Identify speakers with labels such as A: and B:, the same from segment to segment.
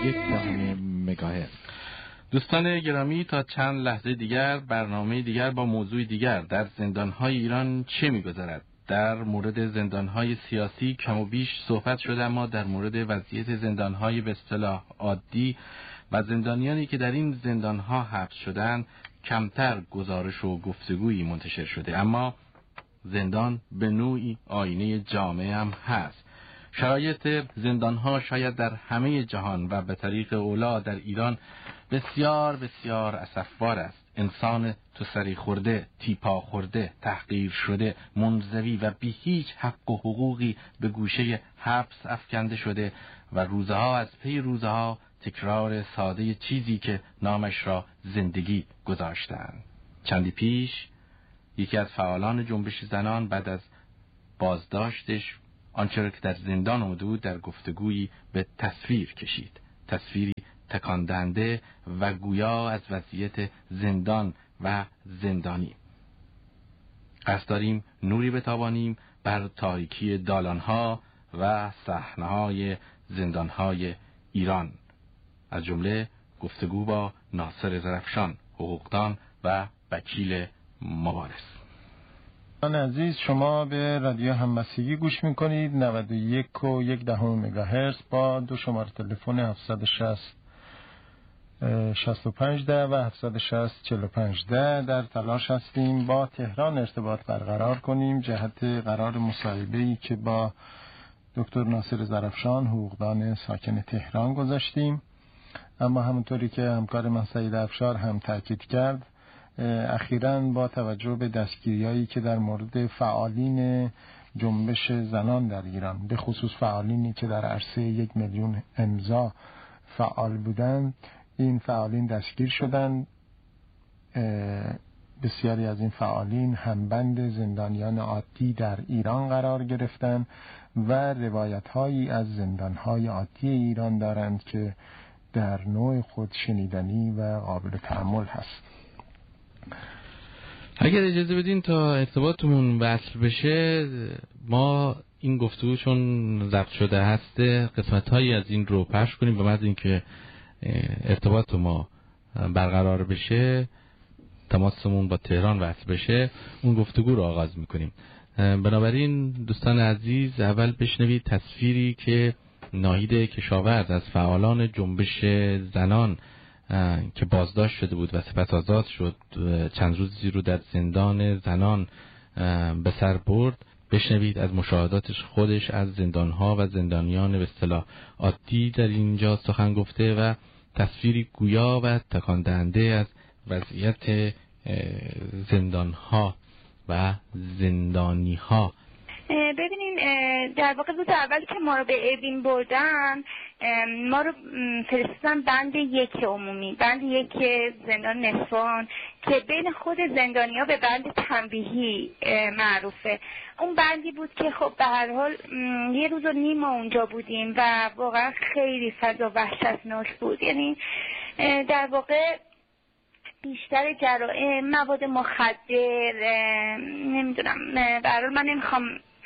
A: مگاهرتز. دوستان گرامی، تا چند لحظه دیگر برنامه دیگر با موضوع دیگر در زندان‌های ایران چه می‌گذرد. در مورد زندان‌های سیاسی کم و بیش صحبت شده، اما در مورد وضعیت زندان‌های به اصطلاح عادی و زندانیانی که در این زندان‌ها حبس شدند کمتر گزارش و گفتگویی منتشر شده. اما زندان به نوعی آینه جامعه هم هست. شرایط زندان‌ها شاید در همه جهان و به طریق اولا در ایران بسیار بسیار اسفبار است. انسان تو سری خورده، تیپا خورده، تحقیر شده، منزوی و بی هیچ حق و حقوقی به گوشه حبس افکنده شده و روزها از پی روزها تکرار ساده چیزی که نامش را زندگی گذاشتند. چندی پیش یکی از فعالان جنبش زنان بعد از بازداشتش آنچه را که در زندان آمده بود در گفتگویی به تصویر کشید. تصویری تکان دهنده و گویا از وضعیت زندان و زندانی. قصد داریم نوری بتابانیم بر تاریکی دالانها و صحنه‌های زندانهای ایران، از جمله گفتگو با ناصر زرفشان، حقوقدان و وکیل مبارز.
B: عزیز، شما به رادیو همبستگی گوش میکنید 91.1 مگاهرتز با دو شماره تلفن 760 6510 و 760 4510 در تلاش هستیم با تهران ارتباط برقرار کنیم جهت قرار مصاحبه‌ای که با دکتر ناصر زرفشان، حقوقدان ساکن تهران گذاشتیم. اما همونطوری که همکار من سعید افشار هم تاکید کرد، اخیراً با توجه به دستگیری‌هایی که در مورد فعالین جنبش زنان در ایران، به خصوص فعالینی که در عرصه 1 میلیون امضا فعال بودند، این فعالین دستگیر شدند. بسیاری از این فعالین همبند زندانیان عادی در ایران قرار گرفتند و روایت‌هایی از زندان‌های عادی ایران دارند که در نوع خود شنیدنی و قابل تأمل هست.
A: اگر اجازه بدین تا ارتباطمون وصل بشه، ما این گفتگو چون ضبط شده هست قسمت‌هایی از این رو پخش کنیم و بعد اینکه ارتباط ما برقرار بشه، تماسمون با تهران وصل بشه، اون گفتگو رو آغاز میکنیم. بنابراین دوستان عزیز، اول بشنوید تصویری که ناهید کشاورز از فعالان جنبش زنان که بازداشت شده بود و سپس آزاد شد، چند روزی رو در زندان زنان به سر برد، بشنوید از مشاهداتش خودش از زندانها و زندانیان به اصطلاح عادی در اینجا سخن گفته و تصویری گویا و تکان دهنده از وضعیت زندانها و زندانیها.
C: ببینین، در واقع روز اول که ما رو به اوین بردن، ما رو فرستادن بند 1 عمومی، بند 1 زندان نسوان که بین خود زندانیا به بند تنبیهی معروفه. اون بندی بود که خب به هر حال 1 روز و نیم ما اونجا بودیم و واقعا خیلی فضا وحشتناک بود. یعنی در واقع بیشتر جرائم، مواد مخدر، نمیدونم، به هر حال من نمیخوام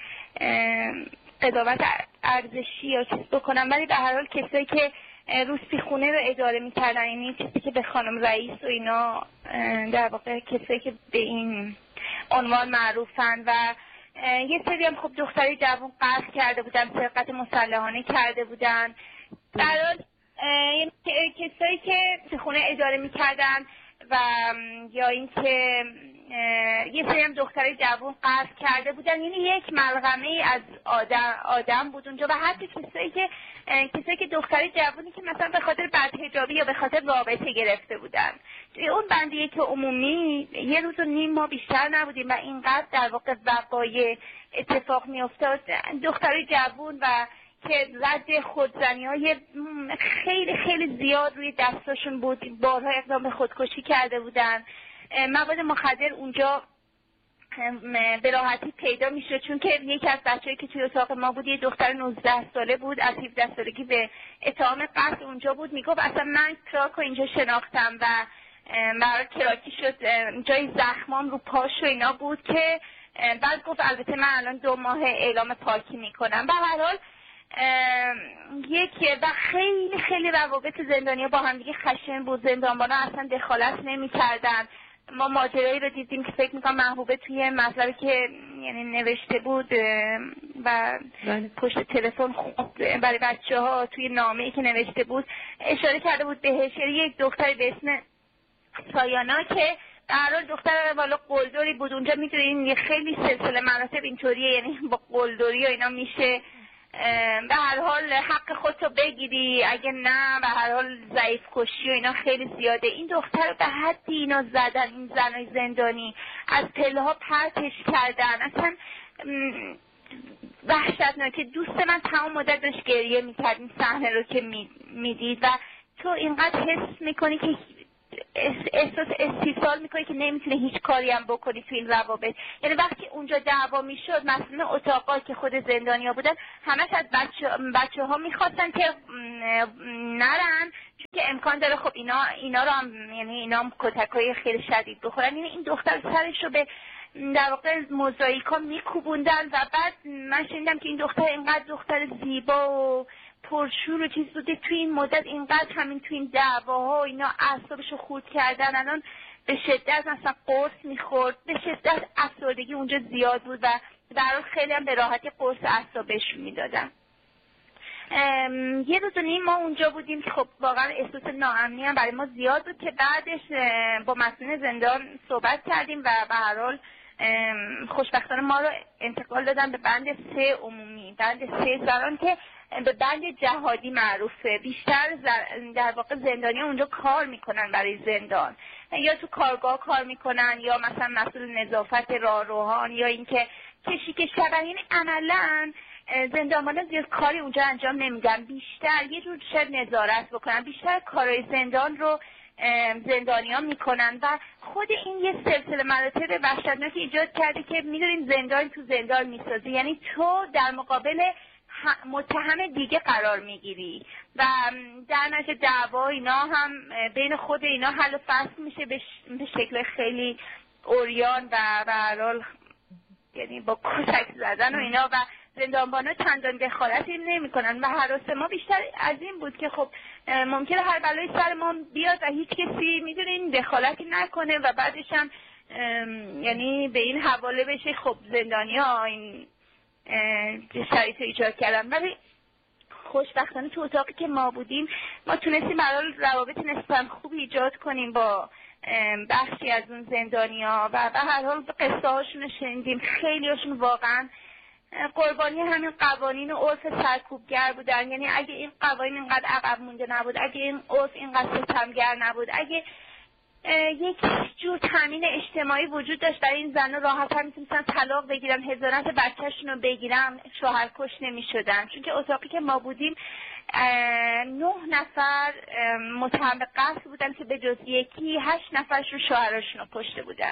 C: قضاوت ارزشی یا چیز بکنم، ولی به هر حال کسایی که روسپیخونه رو اداره میکردن، یعنی چیزی که به خانم رئیس و اینا، در واقع کسایی که به این عنوان معروفن و یه سری هم خب دختری جوان قتل کرده بودن، سرقت مسلحانه کرده بودن، به هر حال کسایی که خونه اداره میکردن و یا اینکه یه سری هم دختری جوان قتل کرده بودن. یعنی یک ملغمه از آدم بود اونجا و حتی کسایی که دختری جوانی که مثلا به خاطر بدحجابی یا به خاطر رابطه گرفته بودن. اون بندیه که عمومی 1 روز و نیم ما بیشتر نبودیم و اینقدر در واقع وقایع اتفاق می افتاد. دختری جوان و که رد خودزنی‌های خیلی خیلی زیاد روی دستاشون بود، بارها اقدام به خودکشی کرده بودن. مواد مخدر اونجا به راحتی پیدا میشه، چون که یکی از بچه‌ای که توی اتاق ما بود یه دختر 19 ساله بود، از 17 سالگی به اتهام قتل اونجا بود. میگفت اصلا من کراکو اینجا شناختم و برای کراکی شد، جای زخمام رو پاش و اینا بود که بعد گفت البته من الان 2 ماه اعلام پاکی میکنم. به هر حال و خیلی خیلی روابط زندانیا با هم دیگه خشن بود. زندانبانا اصلا دخالت نمی‌کردن. ما ماجرایی رو دیدیم که فکر می‌کنم محبوبه توی مطلبی که یعنی نوشته بود و پشت تلفن برای بچه‌ها توی نامه‌ای که نوشته بود اشاره کرده بود بهش، یک دختری به اسم سایانا که در حال دختر والا قلدری بود. اونجا می‌دونین یه خیلی سلسله مراتب اینطوریه، یعنی با قلدری و اینا میشه به هر حال حق خودتو بگیری، اگه نه به هر حال ضعیف کشی و اینا خیلی زیاده. این دختر رو به حدی اینا زدن، این زنای زندانی از پله ها پرتش کردن، اصلا وحشتناکه. دوست من تمام مدت داشت گریه میکرد این صحنه رو که میدید و تو اینقدر حس میکنی که احساس استیصال میکنی که نمیتونه هیچ کاری هم بکنی تو این روابط. یعنی وقتی اونجا دعوا میشد مسئولین اتاقا که خود زندانیا بودن همش از بچه ها میخواستن که نرن، چون که امکان داره خب اینا رو هم یعنی اینا هم کتکای خیلی شدید بخورن. یعنی این دختر سرش رو به در واقع موزاییکا میکوبوندن و بعد من شنیدم که این دختر اینقدر دختر زیبا و پرشور و چیز بوده توی این مدت اینقدر همین توی این دعواها اینا اعصابشو خورد کردن. الان به شدت مثلا قرص میخورد، به شدت افسردگی اونجا زیاد بود و برای خیلی هم به راحتی قرص اعصابش میدادن. یه روز و نیم ما اونجا بودیم که خب واقعا احساس ناامنی هم برای ما زیاد بود که بعدش با مسئولین زندان صحبت کردیم و به هر حال خوشبختانه ما رو انتقال دادن به بند 3 عمومی، بند 3 زنان که به بند جهادی معروفه. بیشتر در واقع زندانی اونجا کار میکنن برای زندان، یا تو کارگاه کار میکنن یا مثلا مسئول نظافت راهروان یا اینکه کشیکش کردن. یعنی عملاً زندانبانا زیاد کاری اونجا انجام نمیدن، بیشتر یه جور شاید نظارت بکنن، بیشتر کارهای زندان رو زندانیان میکنن و خود این یه سلسله مراتب وحشتناکی ایجاد کرده که میدونین زندان تو زندان میسازه. یعنی تو در مقابل متهم دیگه قرار میگیری و در نتیجه دعوا اینا هم بین خود اینا حل و فصل میشه به شکل خیلی عریان و به هر حال یعنی با کتک زدن و اینا و زندانبانا چندان دخالتی نمی‌کنن و هراس ما بیشتر از این بود که خب ممکنه هر بلای سر ما بیاد و هیچ کسی میدونین دخالتی نکنه و بعدش هم یعنی به این حواله بشه خب زندانی‌ها این شرایط ایجاد کردن. ولی خوشبختانه تو اتاقی که ما بودیم ما تونستیم برای روابط نسبتاً خوبی ایجاد کنیم با بخشی از اون زندانی‌ها و به هر حال قصه هاشون رو شنیدیم. خیلی هاشون واقعاً قربانی همین قوانین و عرف سرکوبگر بودن. یعنی اگه این قوانین اینقدر عقب مونده نبود، اگه این عرف اینقدر ستمگر نبود، اگه یک جور تامین اجتماعی وجود داشت برای این زن‌ها راحت‌تر میتونستن طلاق بگیرن، حضانت بچه‌شون رو بگیرن، شوهرکش نمی‌شدن. چون که اتاقی که ما بودیم 9 نفر متهم به قتل بودن که به جز یکی 8 نفرشون شوهراشون رو کشته بودن.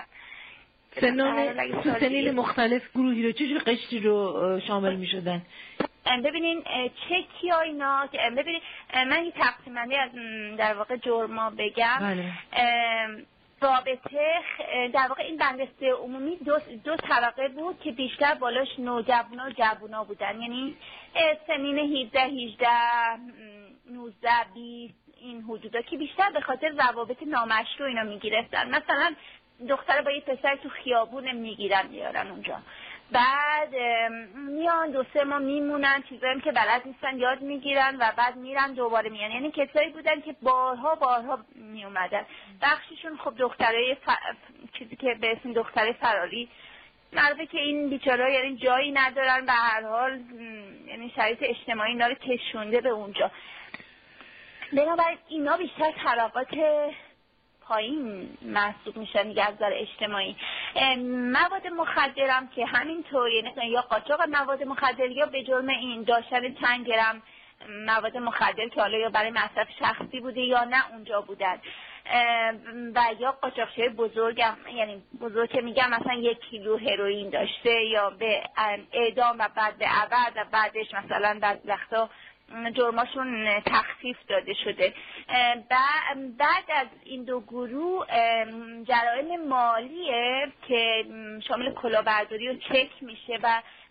D: سنین مختلف گروهی رو چجور قشری رو شامل می شدن؟
C: ببینین چکی ها اینا، ببینین من یه تقسیم‌بندی از در واقع جرما بگم.
D: بله.
C: رابطه در واقع این بند 3 عمومی دو طبقه بود که بیشتر بالاش نوجوانا و جوونا بودن، یعنی سنین 17 18 19 20 این حدودا که بیشتر به خاطر روابط نامشروع اینا میگرفتن. مثلا دختر با یه پسر تو خیابون میارن اونجا، بعد میان 2-3 ماه میمونن، چیزایی که بلد نیستن یاد میگیرن و بعد میرن دوباره میان. یعنی کسایی بودن که بارها میومدن. بخششون خب دخترای چیزی که به اسم دختر فراری معروفه که این بیچاره‌ها یعنی جایی ندارن، به هر حال یعنی شرایط اجتماعی اینا رو کشونده به اونجا. بنابراین اینا بیشتر طبقات پایین محسوب میشن دیگه از نظر اجتماعی. مواد مخدرم که همینطور، یعنی یا قاچاق مواد مخدر یا به جرم این داشتن چند گرم مواد مخدر که حالا یا برای مصرف شخصی بوده یا نه اونجا بودن و یا قاچاقچی‌های بزرگم، یعنی بزرگ که میگم مثلا 1 کیلو هروئین داشته یا به اعدام و بعد به ابد و بعدش مثلا بعد وقتا جرماشون تخفیف داده شده. بعد از این دو گروه جرائم مالیه که شامل کلاهبرداری و چک میشه و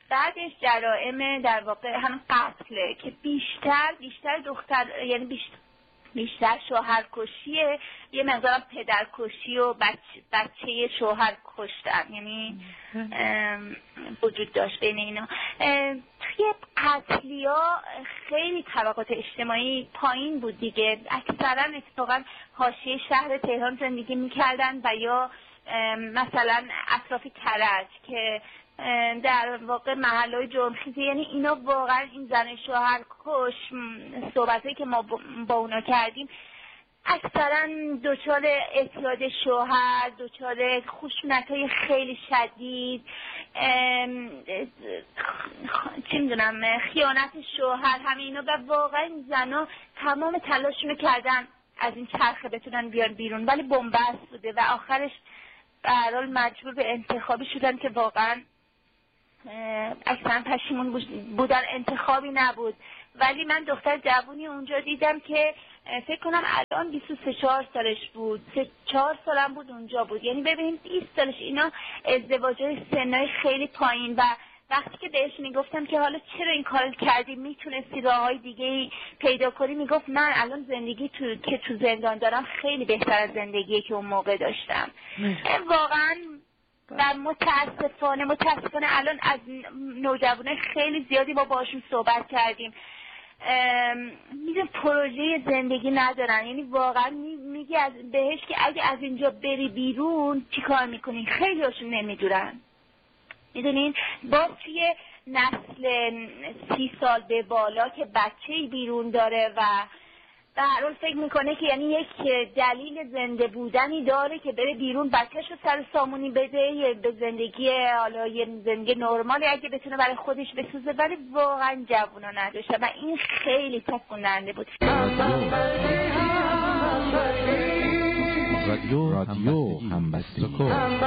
C: بعدش جرائم در واقع هم قتله که بیشتر دختر، یعنی بیشتر شوهرکشیه، یه مقدارم پدرکشی و بچه شوهر کشتن، یعنی وجود داشت بین اینا. توی قتلیا خیلی طبقات اجتماعی پایین بود دیگه، اکثرا اتفاقا حاشیه شهر تهران زندگی میکردن و یا مثلا اطراف کرج که در واقع محلهای جرمخیزی، یعنی اینا واقعا این زن شوهر کش صحبتایی که ما با اونا کردیم اکثرا دچار اعتیاد شوهر، دچار خشونت‌های خیلی شدید، چی میدونم خیانت شوهر، همه اینا، و واقعا این زنا تمام تلاششون کردن از این چرخه بتونن بیان بیرون، ولی بن‌بست بوده و آخرش به هر حال مجبور به انتخابی شدن که واقعا اکثرا پشیمون بودن، انتخابی نبود. ولی من دختر جوونی اونجا دیدم که فکر کنم الان 23-4 سالش بود، 3-4 سالم بود اونجا بود، یعنی ببینید 20 سالش. اینا ازدواجای سنای خیلی پایین و وقتی که بهش میگفتم که حالا چرا این کار کردی، میتونستی راههای دیگه پیدا کنی، میگفت من الان زندگی که تو زندان دارم خیلی بهتر از زندگی که اون موقع داشتم. واقعا و متاسفانه الان از نوجوانای خیلی زیادی ما باشون صحبت کردیم، میگن پروژه زندگی ندارن، یعنی واقعا میگه بهش که اگه از اینجا بری بیرون چی کار میکنی، خیلی هاشون نمیدونن. میدونین باز توی نسل 30 سال به بالا که بچه‌ای بیرون داره و به هر حال فکر میکنه که یعنی یک دلیل زنده بودنی داره که بره بیرون بچه‌شو سر سامونی بده به زندگی، حالا یه زندگی نرمالی اگه بتونه برای خودش بسوزه، ولی واقعا جوونا نداشته و این خیلی تکوننده بود.
A: رادیو همبستگی.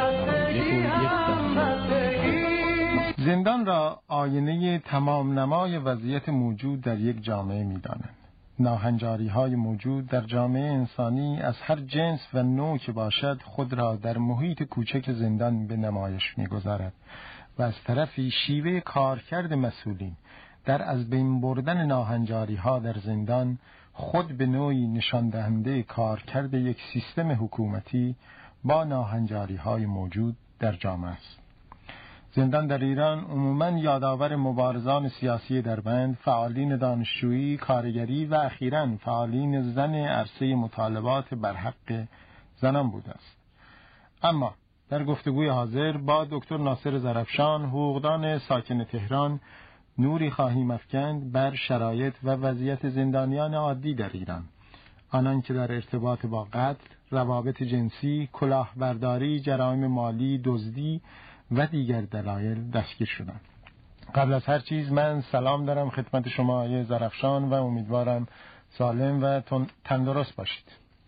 B: زندان را آینه تمام نمای وضعیت موجود در یک جامعه می‌دانند. ناهنجاری‌های موجود در جامعه انسانی از هر جنس و نوع که باشد خود را در محیط کوچک زندان به نمایش می‌گذارد و از طرفی شیوه کارکرد مسئولین در از بین بردن ناهنجاری‌ها در زندان خود به نوعی نشان دهنده کارکرد یک سیستم حکومتی با ناهنجاری‌های موجود در جامعه است. زندان در ایران عموماً یادآور مبارزان سیاسی دربند، فعالین دانشجویی، کارگری و اخیراً فعالین زن عرصه مطالبات بر حق زنان بوده است. اما در گفتگوی حاضر با دکتر ناصر زرفشان، حقوقدان ساکن تهران، نوری خواهیم افکند بر شرایط و وضعیت زندانیان عادی در ایران، آنان که در ارتباط با قتل، روابط جنسی، کلاهبرداری، جرایم مالی، دزدی و دیگر دلایل دستگیر شدند. قبل از هر چیز من سلام دارم خدمت شما آقای زرفشان و امیدوارم سالم و تندرست باشید.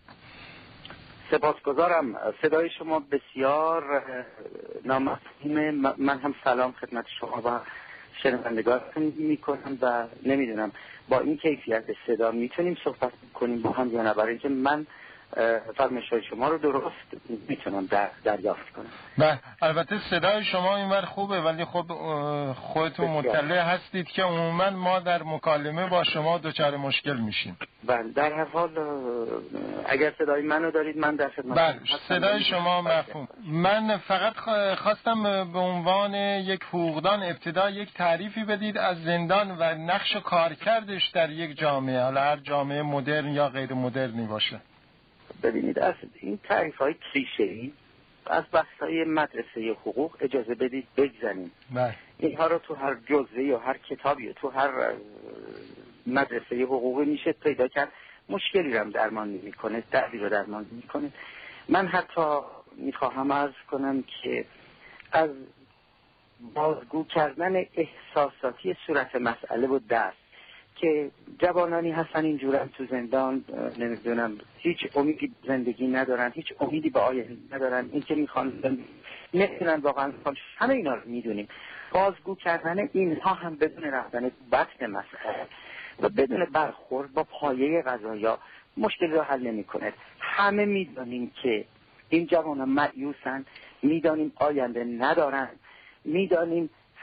E: سپاسگزارم. صدای شما بسیار نامفهومه. من هم سلام خدمت شما و شنوندگانتون میکنم و نمیدونم با این کیفیت صدا میتونیم صحبت کنیم با هم یا نه، برای اینکه من فرمایش‌های شما رو درست میتونم دریافت کنم.
B: بله البته صدای شما اینور خوبه، ولی خب خودتون مطلع هستید که عموما ما در مکالمه با شما دچار مشکل میشیم.
E: بله در هر حال اگر صدای منو دارید من در خدمت.
B: بله صدای شما مفهوم. من فقط خواستم به عنوان یک حقوقدان ابتدا یک تعریفی بدید از زندان و نقش کارکردش در یک جامعه، حالا هر جامعه مدرن یا غیر مدرنی باشه.
E: ببینید از این تعریف‌های کلیشه‌ای از بحث‌های مدرسه حقوق اجازه بدید بگذاریم.
B: بله.
E: اینها رو تو هر جزوه یا هر کتابی تو هر مدرسه حقوقی میشه پیدا کرد. مشکلی رو هم درمان نمی‌کنه، دردی رو درمان نمی‌کنه. من حتی می‌خواهم عرض کنم که از بازگو کردن احساساتی صورت مسئله و درس که جوانانی هستن اینجورن تو زندان، نمیدونم هیچ امیدی زندگی ندارن، هیچ امیدی به آینده ندارن، این که میخوان نمیتونن واقعا، همه اینا رو میدونیم. بازگو کردن اینها هم بدون رفتن تو بطن مسئله و بدون برخورد با پایه قضایا مشکل رو حل نمیکنه. همه میدونیم که این جوانان مایوسن، میدانیم آینده ندارن، میدانیم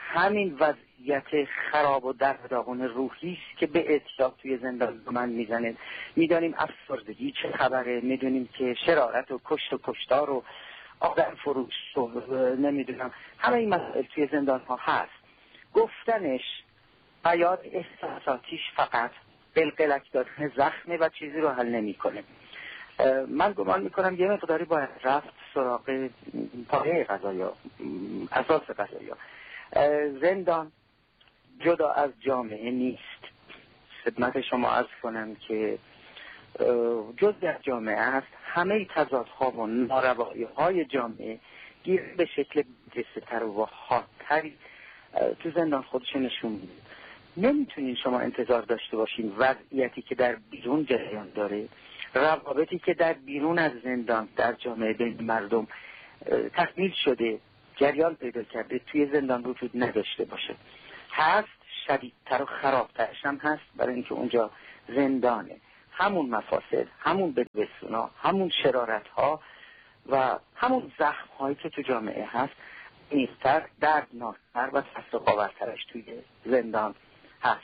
E: همین وضعیت خراب و دردآگون روحی است که به اعتیاد توی زندان من میزنه. میدانیم افسردگی چه خبره، میدونیم که شرارت و کشت و کشتار و آدم فروش و نمیدونم همه این مسائل توی زندان ها هست. گفتنش بیان احساساتیش فقط قلقلک دادن زخمه و چیزی رو حل نمیکنه. من گمان میکنم یه مقداری باید رفت سراغ پایه قضایا، اساس قضایا. زندان جدا از جامعه نیست. خدمت شما عرض کنم که جزئی از جامعه است. همه تضادها و ناروایی‌های جامعه گیر به شکل جست‌تر و حادتری تو زندان خودش نشون میده. نمیتونین شما انتظار داشته باشین وضعیتی که در بیرون جریان داره، روابطی که در بیرون از زندان در جامعه بین مردم تکمیل شده، جریان پیدا کرده، توی زندان وجود نداشته باشه. هست، شدیدتر و خرابترش هم هست، برای اینکه اونجا زندانه. همون مفاسد، همون بدبستونا، همون شرارت ها و همون زخم هایی که تو جامعه هست نیستر، دردناکتر و تسلق‌آورترش توی زندان هست.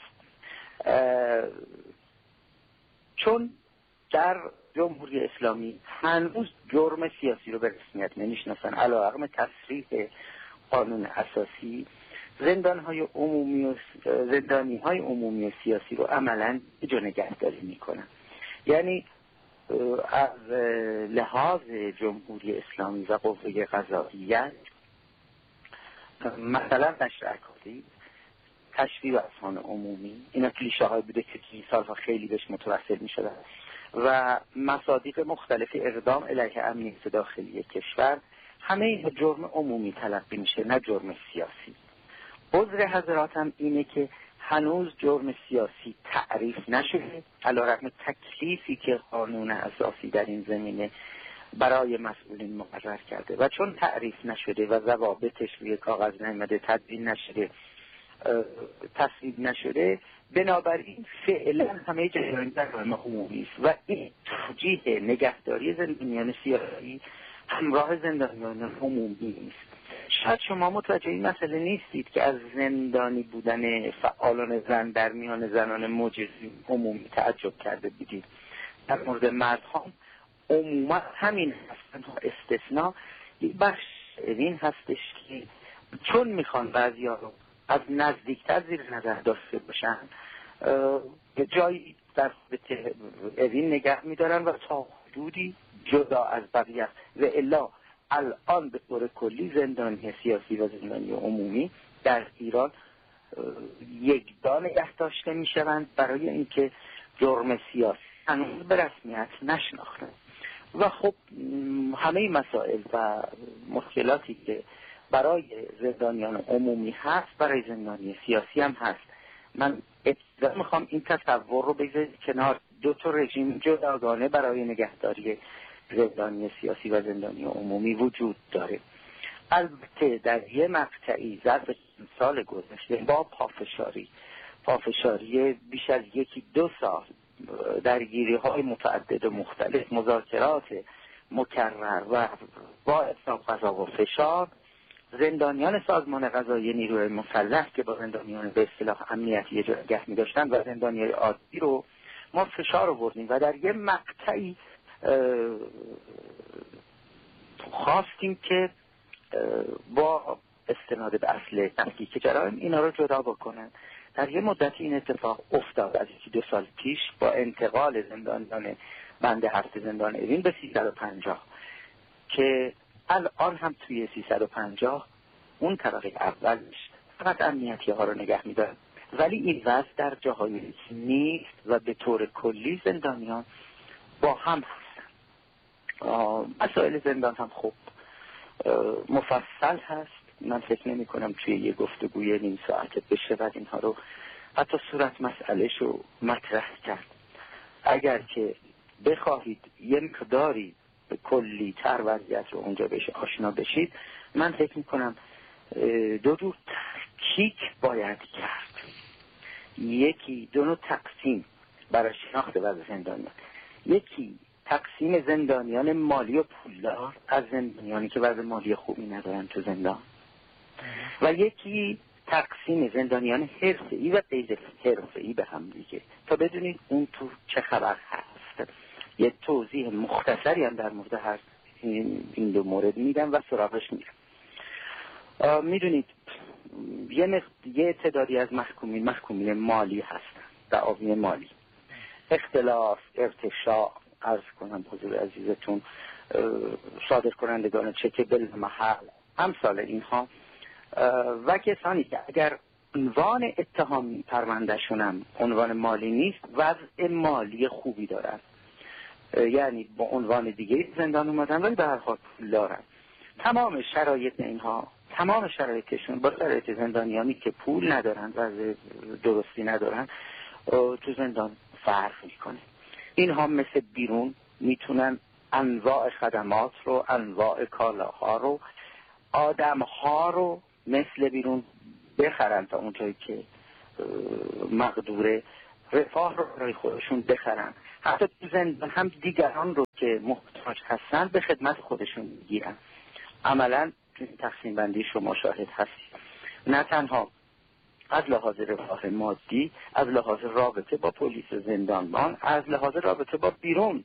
E: چون در جمهوری اسلامی هنوز جرم سیاسی رو به رسمیت نمیشناسن، علیرغم تصریح قانون اساسی زندان‌های عمومی و زندانی‌های عمومی و سیاسی رو عملاً جا نگهداری میکنن. یعنی از لحاظ جمهوری اسلامی و قوه قضاییه مثلا نشر اکاذیب، تشویق اذهان عمومی، اینا کلیشه های بوده که تی سالها خیلی بهش متوسل می شدن و مصادیق مختلف اقدام علیه امنیت داخلی کشور، همه اینها جرم عمومی تلقی میشه، نه جرم سیاسی. عذر حضراتم اینه که هنوز جرم سیاسی تعریف نشده، علیرغم تکلیفی که قانون اساسی در این زمینه برای مسئولین مقرر کرده و چون تعریف نشده و ضوابطش روی کاغذ نیامده، تدوین نشده، تصویب نشده، بنابراین فعلا همه جریان در جرم عمومی است و این توجیه نگهداری زندانیان سیاسی همراه زندانیان عمومی است. شاید شما متوجه این مسئله نیستید که از زندانی بودن فعالان زن در میان زنان مجرم عمومی تعجب کرده بودید. در مورد مردها عموما همین هستن، استثناء یک بخش این هستش که چون میخوان بعضیا رو از نزدیکتر زیر نظر داشته باشن، جایی در اوین نگه میدارن و تا حدودی جدا از بقیه و الا الان به طور کلی زندانی سیاسی و زندانی عمومی در ایران یکجا نگه داشته میشوند برای اینکه جرم سیاسی هنوز به رسمیت نشناختند. و خب همه مسائل و مشکلاتی که برای زندانیان عمومی هست برای زندانی سیاسی هم هست. من ابتدا میخوام این تصور رو بذارید کنار، دو تا رژیم جداگانه برای نگهداری زندانی سیاسی و زندانی عمومی وجود داره. البته در یه مقطعی ظرف سال گذشته با پافشاری بیش از 1-2 سال، درگیری های متعدد و مختلف، مذاکرات مکرر و با اطلاق قضا و فشار، زندانیان سازمان قضایی نیروی مسلح که با زندانیان به اصطلاح امنیتی نگه می‌داشتن و زندانیان عادی رو ما فشار آوردیم و در یه مقطعی خواستیم که با استناد به اصل تفکیک جرایم اینا رو جدا بکنن. در یه مدتی این اتفاق افتاد از 2 سال پیش با انتقال زندانیان بند 7 زندان اوین به 350 که الان هم توی 350 اون طبقه اولش فقط امنیتی ها رو نگه می‌دارن، ولی این وضع در جاهای نیست و به طور کلی زندانیان با هم هستن. مسائل زندان هم خوب مفصل هست. من فکر نمی کنم توی یه گفتگوی نیم ساعته بشه بعد اینها رو حتی صورت مسئله شو مطرح کرد. اگر که بخواهید یه مقداری به کلی تر وضعیت رو اونجا بشه آشنا بشید، من فکر میکنم 2 جور تفکیک باید کرد. یکی 2 نوع تقسیم برای شناخت وضع زندانیان. یکی تقسیم زندانیان مالی و پولدار از زندانیانی که وضع مالی خوبی ندارن تو زندان، و یکی تقسیم زندانیان حرفه‌ای و غیر حرفه‌ای به هم دیگه تا بدونید اون تو چه خبر هست. یه توضیح مختصری هم در مورد هر این دو مورد میدم و سراغش میرم. میدونید یه تعدادی از محکومین مالی هستن، دعاوی مالی، اختلاف، ارتشاء، عرض کنم حضور عزیزتون، صادر کنندگان چک بالمحل، امثال اینها و کسانی که اگر عنوان اتهامی پروندهشونم عنوان مالی نیست، وضع مالی خوبی دارن، یعنی با عنوان دیگه زندان اومدن ولی به هر حال پول دارن. تمام شرایط اینها، تمام شرایطشون با شرایط زندانیانی که پول ندارن و درستی ندارن تو زندان فرق میکنه. اینها مثل بیرون میتونن انواع خدمات رو، انواع کالاها رو، آدمها رو مثل بیرون بخرن تا اونجایی که مقدوره، رفاه رو برای خودشون بخرن. حتی تو زندان هم دیگران رو که محتاج هستن به خدمت خودشون میگیرن. عملا تو تقسیم بندی شما شاهد هستید. نه تنها از لحاظ رفاه مادی، از لحاظ رابطه با پلیس و زندانبان، از لحاظ رابطه با بیرون،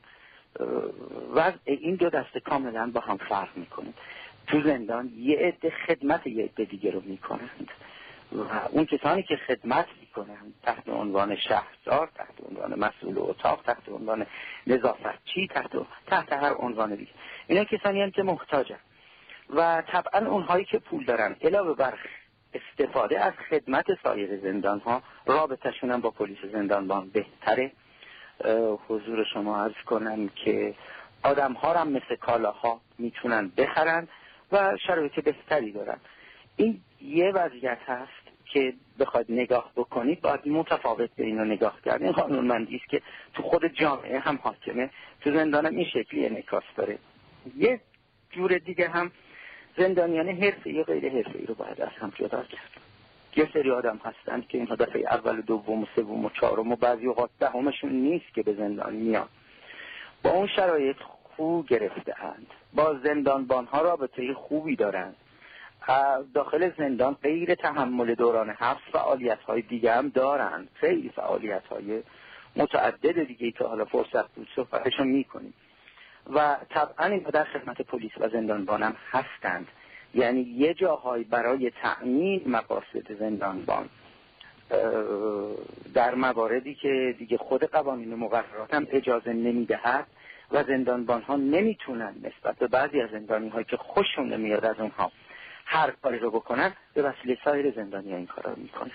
E: وضع این دو دسته کاملا با هم فرق میکنه. تو زندان یه عده خدمت یه عده دیگه رو میکنند و اون کسانی که خدمت میکنند تحت عنوان شهردار، تحت عنوان مسئول اتاق، تحت عنوان نظافتچی، تحت هر عنوان دیگه، اینا کسانی هستند که محتاجن و طبعا اونهایی که پول دارن علاوه بر استفاده از خدمت سایر زندان ها، رابطه‌شون هم با پلیس زندانبان بهتره. حضور شما عرض کنم که آدم ها هم مثل کالاها میتونن بخرن و شرایط بهتری دارن. این یه وضعیت هست که بخواید نگاه بکنید باید متفاوت به اینو نگاه کرد. این قانونمندی است که تو خود جامعه هم حاکمه، تو زندان هم این شکلی انعکاس داره. یه جور دیگه هم زندانیان حرفه‌ای و غیر حرفه‌ای رو باید از هم جدا کرد. یه سری آدم هستند که اینها دفعه اول و دوم و سوم و چهارم و بعضی اوقات دهمشون نیست که به زندان میان، با اون شرایط خوب گرفته اند، با زندانبانها رابطه خوبی دارند، داخل زندان غیر تحمل دوران حبس فعالیت‌های دیگه هم دارند، خیلی فعالیت‌های متعدد دیگه که حالا فرصت بود صحبتشون میکنیم و طبعا این در خدمت پلیس و زندانبان هم هستند. یعنی یه جاهای برای تأمین مقاصد زندانبان در مواردی که دیگه خود قوانین مقررات هم اجازه نمیدهد و زندانبان ها نمیتونن نسبت به بعضی از زندانی هایی که خوششون نمیاد از اونها هر کاری رو بکنن، به وسیله سایر زندانی ها این کار رو میکنن.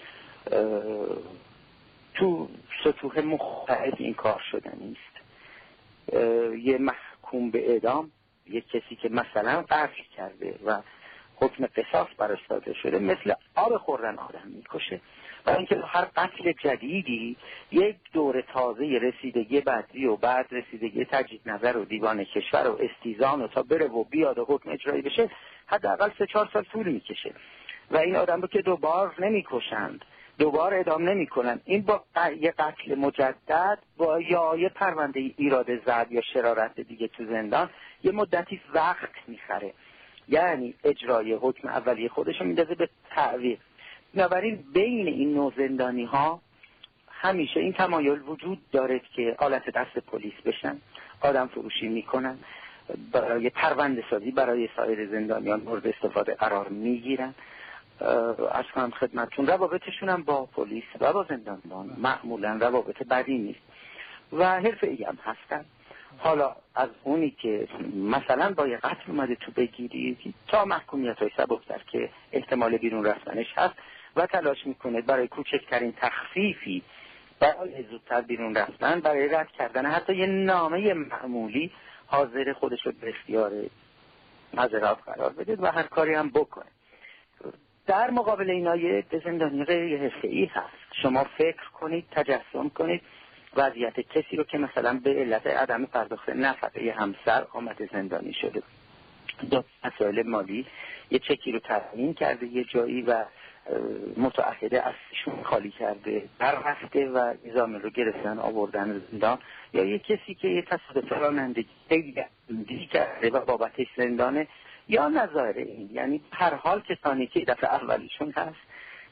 E: تو سطوح مختلف این کار شده نیست. یه محکوم به اعدام، یه کسی که مثلا قتل کرده و حکم قصاص براش صادر شده، مثل آب خوردن آدم میکشه و اینکه هر قتل جدیدی یک دور تازه رسیدگی بعدی و بعد رسیدگی تجدید نظر و دیوان کشور و استیزان و تا بره و بیاد و حکم اجرایی بشه حداقل 3-4 سال طول میکشه و این آدم رو که دوبار نمیکشند، دوبار اعدام نمیکنن. این با یه قتل مجدد با یا یه پرونده ایراد زد یا شرارت دیگه تو زندان یه مدتی وقت میخره، یعنی اجرای حکم اولیه خودش رو میندازه به تعویق. بنابراین بین این نوع زندانی ها همیشه این تمایل وجود داره که آلت دست پلیس بشن، آدم فروشی میکنن، برای پرونده سازی برای سایر زندانیان مورد استفاده قرار میگیرن. از کنم خدمتتون روابطشون هم با پلیس و با زندانبان معمولا روابط بدی نیست و حرفه‌ای هم هستن. حالا از اونی که مثلا با یه قتل اومده تو بگیری تا محکومیت های سبکتر که احتمال بیرون رفتنش هست و تلاش میکنه برای کوچکترین تخفیفی برای زودتر بیرون رفتن، برای رد کردن حتی یه نامه معمولی حاضر خودش رو به اختیار حضرات قرار بده و هر کاری هم بکنه. در مقابل اینا یه زندانی غیر حرفه‌ای هست. شما فکر کنید، تجسم کنید وضعیت کسی رو که مثلا به علت عدم پرداخت نفقه همسر آمده زندانی شده، دو مسائل مالی یه چکی رو تضمین کرده یه جایی و متعهده ازشون خالی کرده، بررفته و نظام رو گرفتن آوردن زندان، یا یه کسی که یه تصادف رانندگی کرده و بابتش زندانه، یا نظایر این. یعنی هر حال کسانی که دفعه اولیشون هست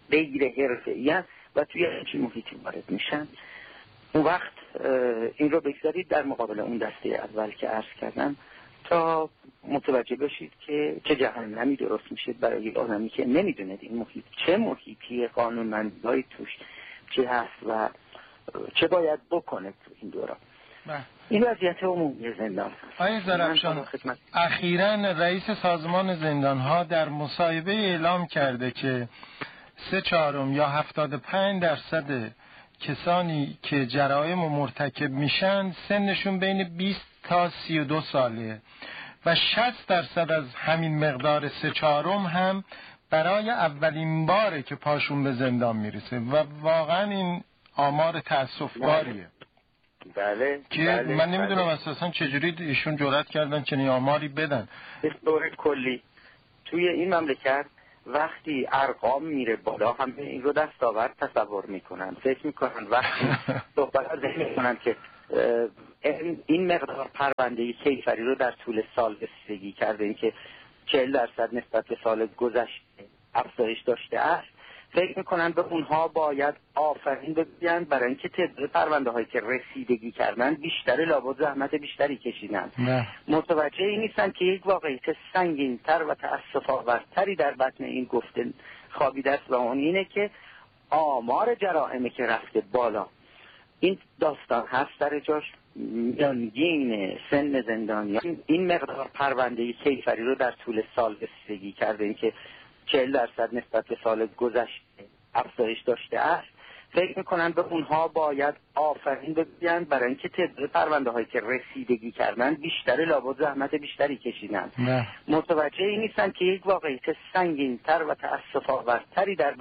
E: غیر حرفه‌ای هست و توی همچین محیطی وارد میشن. اون وقت این رو بگذارید در مقابل اون دسته اول که عرض کردم تا متوجه بشید که چه جهنمی درست میشه برای آدمی که نمیدونه این محیط چه محیطی، قانونمندی توش چه هست و چه باید بکنه تو این دوران. این وضعیت عمومی زندان هست.
B: آقای زرفشان، اخیراً رئیس سازمان زندان‌ها در مصاحبه اعلام کرده که 3/4 یا 75% کسانی که جرایم مرتکب میشن سنشون بین 20 تا 32 ساله و 60% از همین مقدار 3/4 هم برای اولین باره که پاشون به زندان میرسه و واقعا این آمار تأسف‌باریه.
E: بله.
B: که من نمیدونم اساسا چجوری ایشون جرأت کردن چنین آماری بدن.
E: به طور کلی توی این مملکت وقتی ارقام میره بالا همه این رو دستاورد تصور میکنن، فکر میکنن وقتی صحبت از این میکنن که این مقدار پرونده کیفری رو در طول سال رسیدگی کرده، این که 40% نسبت به سال گذشته افزایش داشته است، فکر میکنن به اونها باید آفرین بگویند برای اینکه تعداد پرونده هایی که رسیدگی کردن بیشتر، لابد زحمت بیشتری کشیدن. متوجه این نیستن که یک واقعیت سنگین‌تر و تأسف‌آورتری در بطن این گفته خوابیده است و اون اینه که آمار جرائمی که رفته بالا، این داستان هست در جاش. میانگین سن زندانیان این مقدار پرونده کیفری رو در طول سال رسیدگی کرده، این که 40% نسبت به سال گذشته افزایش داشته است، فکر میکنن به اونها باید آفرین بگویند برای اینکه تعداد پرونده هایی که رسیدگی کردن بیشتر، لابد زحمت بیشتری کشیدن. متوجه این نیستن که یک واقعیت سنگین‌تر و تأسف‌آورتری در